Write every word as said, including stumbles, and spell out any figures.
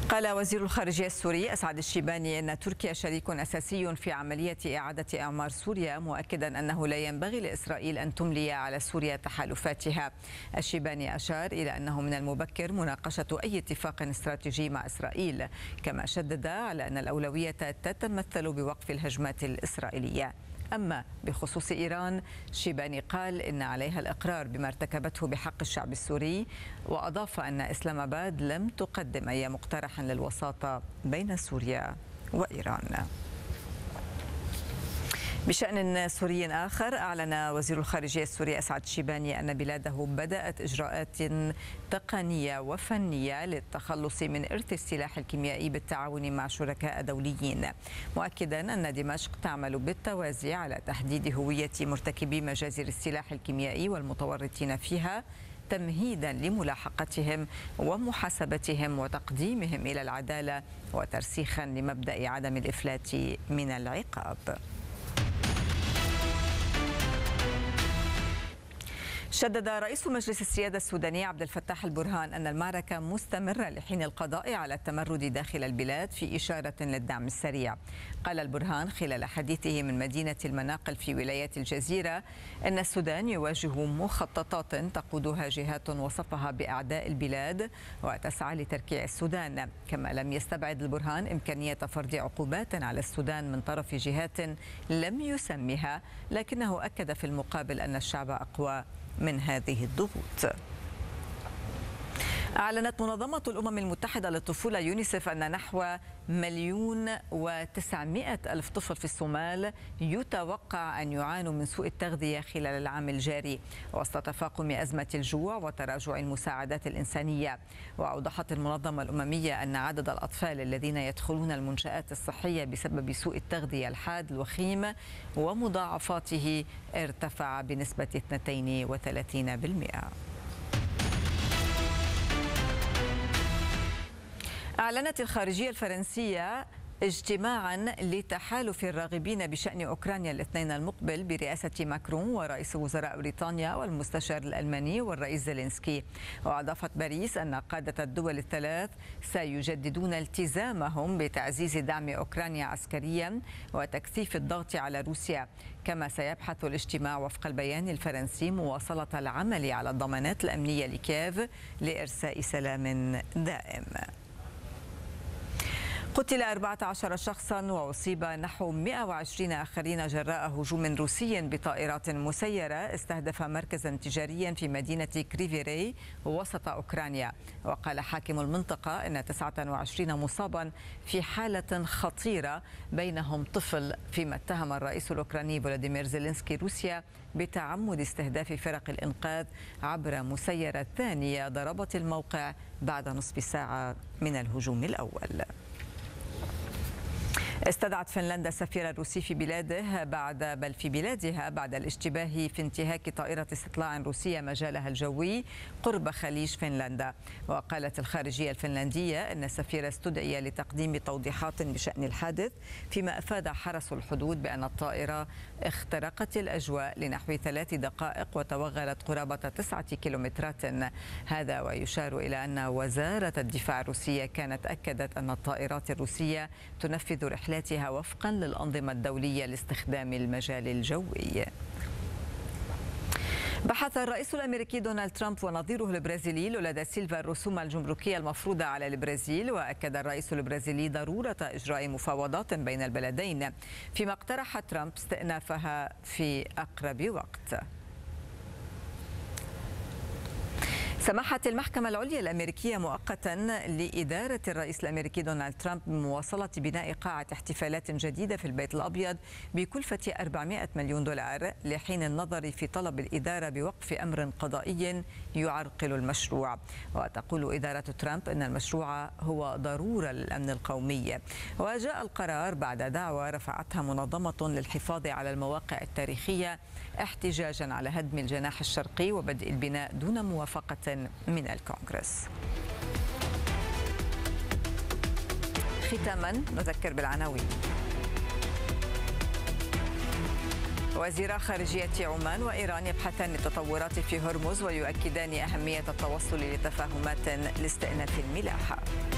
قال وزير الخارجية السوري أسعد الشيباني أن تركيا شريك أساسي في عملية إعادة إعمار سوريا، مؤكدا أنه لا ينبغي لإسرائيل أن تملي على سوريا تحالفاتها. الشيباني أشار إلى أنه من المبكر مناقشة أي اتفاق استراتيجي مع إسرائيل، كما شدد على أن الأولوية تتمثل بوقف الهجمات الإسرائيلية. أما بخصوص إيران، شيباني قال إن عليها الإقرار بما ارتكبته بحق الشعب السوري، وأضاف أن إسلام آباد لم تقدم أي مقترح للوساطة بين سوريا وإيران. بشأن سوري آخر، أعلن وزير الخارجية السوري أسعد الشيباني أن بلاده بدأت إجراءات تقنية وفنية للتخلص من إرث السلاح الكيميائي بالتعاون مع شركاء دوليين، مؤكدا أن دمشق تعمل بالتوازي على تحديد هوية مرتكبي مجازر السلاح الكيميائي والمتورطين فيها، تمهيدا لملاحقتهم ومحاسبتهم وتقديمهم إلى العدالة، وترسيخا لمبدأ عدم الإفلات من العقاب. شدد رئيس مجلس السيادة السوداني عبد الفتاح البرهان أن المعركة مستمرة لحين القضاء على التمرد داخل البلاد، في إشارة للدعم السريع. قال البرهان خلال حديثه من مدينة المناقل في ولاية الجزيرة أن السودان يواجه مخططات تقودها جهات وصفها بأعداء البلاد وتسعى لتركيع السودان، كما لم يستبعد البرهان إمكانية فرض عقوبات على السودان من طرف جهات لم يسمها، لكنه أكد في المقابل أن الشعب أقوى من هذه الضغوط. أعلنت منظمة الأمم المتحدة للطفولة يونيسف أن نحو مليون وتسعمائة ألف طفل في الصومال يتوقع أن يعانوا من سوء التغذية خلال العام الجاري، وسط تفاقم أزمة الجوع وتراجع المساعدات الإنسانية. وأوضحت المنظمة الأممية أن عدد الأطفال الذين يدخلون المنشآت الصحية بسبب سوء التغذية الحاد الوخيم ومضاعفاته ارتفع بنسبة اثنين وثلاثين بالمئة. أعلنت الخارجية الفرنسية اجتماعا لتحالف الراغبين بشأن أوكرانيا الاثنين المقبل برئاسة ماكرون ورئيس وزراء بريطانيا والمستشار الألماني والرئيس زيلينسكي. وأضافت باريس أن قادة الدول الثلاث سيجددون التزامهم بتعزيز دعم أوكرانيا عسكريا وتكثيف الضغط على روسيا، كما سيبحث الاجتماع وفق البيان الفرنسي مواصلة العمل على الضمانات الأمنية لكييف لإرساء سلام دائم. قتل أربعة عشر شخصا وأصيب نحو مئة وعشرين آخرين جراء هجوم روسي بطائرات مسيرة استهدف مركزا تجاريا في مدينة كريفيري وسط أوكرانيا. وقال حاكم المنطقة أن تسعة وعشرين مصابا في حالة خطيرة، بينهم طفل، فيما اتهم الرئيس الأوكراني فولوديمير زيلينسكي روسيا بتعمد استهداف فرق الإنقاذ عبر مسيرة ثانية ضربت الموقع بعد نصف ساعة من الهجوم الأول. استدعت فنلندا السفير الروسي في بلاده بعد بل في بلادها بعد الاشتباه في انتهاك طائرة استطلاع روسية مجالها الجوي قرب خليج فنلندا. وقالت الخارجية الفنلندية أن السفير استدعي لتقديم توضيحات بشأن الحادث، فيما أفاد حرس الحدود بأن الطائرة اخترقت الأجواء لنحو ثلاث دقائق وتوغلت قرابة تسعة كيلومترات. هذا ويشار إلى أن وزارة الدفاع الروسية كانت أكدت أن الطائرات الروسية تنفذ رحلات وفقا للأنظمة الدولية لاستخدام المجال الجوي. بحث الرئيس الأمريكي دونالد ترامب ونظيره البرازيلي لولا دا سيلفا الرسوم الجمركية المفروضة على البرازيل، وأكد الرئيس البرازيلي ضرورة إجراء مفاوضات بين البلدين، فيما اقترح ترامب استئنافها في أقرب وقت. سمحت المحكمة العليا الأمريكية مؤقتا لإدارة الرئيس الأمريكي دونالد ترامب بمواصلة بناء قاعة احتفالات جديدة في البيت الأبيض بكلفة أربعمائة مليون دولار، لحين النظر في طلب الإدارة بوقف أمر قضائي يعرقل المشروع. وتقول إدارة ترامب أن المشروع هو ضرورة للأمن القومي. وجاء القرار بعد دعوى رفعتها منظمة للحفاظ على المواقع التاريخية احتجاجا على هدم الجناح الشرقي وبدء البناء دون موافقة من الكونغرس. ختاما نذكر بالعناوين. وزيرا خارجية عمان وإيران يبحثان التطورات في هرمز ويؤكدان أهمية التوصل لتفاهمات لاستئناف الملاحة.